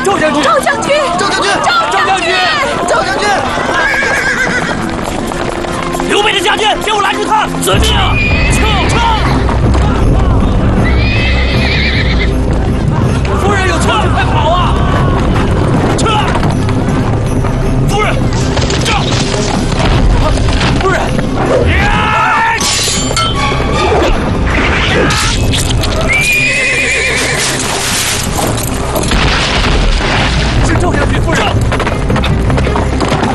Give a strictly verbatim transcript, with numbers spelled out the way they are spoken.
赵将军， 赵将军， 赵将军， 赵将军， 赵将军！ 刘备的家眷，给我拦住他！遵命。